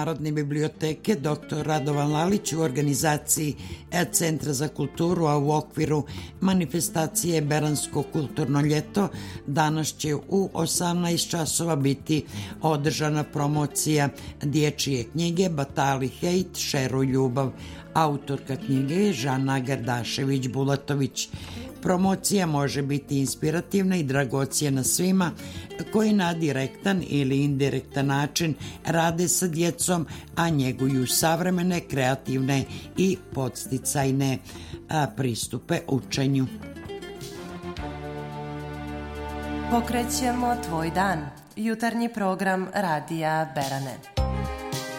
Narodne biblioteke dr. Radovan Lalić u organizaciji Centra za kulturu, a u okviru manifestacije Beransko kulturno ljeto danas će u 18 časova biti održana promocija dječje knjige Batali hejt, šeruj ljubav. Autorka knjige je Žana Gardašević-Bulatović. Promocija može biti inspirativna i dragocjena svima koji na direktan ili indirektan način rade sa djecom, a njeguju savremene, kreativne i podsticajne pristupe učenju. Pokrećemo tvoj dan. Jutarnji program Radija Berane.